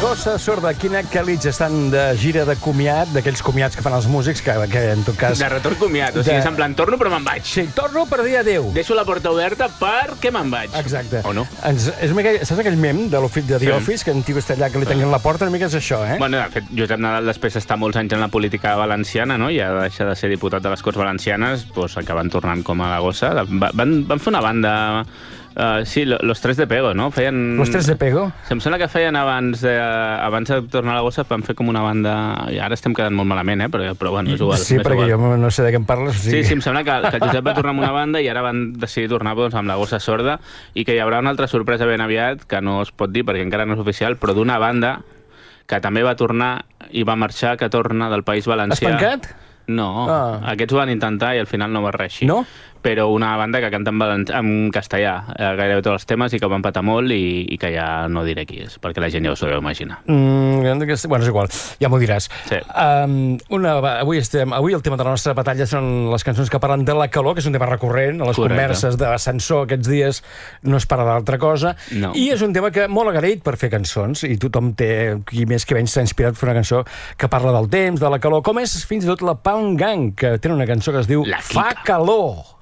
Gossa Sorda, Quina Calitja, estan de gira de comiat, d'aquells comiats que fan els músics, que en tot cas... De retorn comiat, o sigui, és en plan, torno però me'n vaig. Sí, torno per dir adéu. Deixo la porta oberta perquè me'n vaig. Exacte. O no? És una mica, saps aquell mem de The Office, que en tio està allà, que li tanquen la porta, una mica és això, eh? Bueno, de fet, Josep Nadal després està molts anys en la política valenciana, no? I ja deixa de ser diputat de les Corts Valencianes, doncs acaben tornant com a la gossa. Van fer una banda... sí, Los Tres de Pego, no? Los Tres de Pego? Em sembla que feien abans de tornar a la gossa, van fer com una banda... I ara estem quedant molt malament, però bueno, és igual. Sí, perquè jo no sé de què em parles. Sí, em sembla que el Josep va tornar amb una banda i ara van decidir tornar amb la gossa sorda i que hi haurà una altra sorpresa ben aviat, que no es pot dir perquè encara no és oficial, però d'una banda que també va tornar i va marxar, que torna del País Valencià. Espancat? No, aquests ho van intentar i al final no va reeixir. No? Però una banda que canta en castellà gairebé tots els temes i que va empatar molt i que ja no diré qui és, perquè la gent ja us ho deu imaginar. Bueno, és igual, ja m'ho diràs. Sí. Avui el tema de la nostra batalla són les cançons que parlen de la calor, que és un tema recurrent a les converses d'ascensor aquests dies, no es parla d'altra cosa, i és un tema que molt agraït per fer cançons, i tothom té, qui més que menys s'ha inspirat per fer una cançó que parla del temps, de la calor, com és fins i tot la Pound Gang, que tenen una cançó que es diu Fa calor.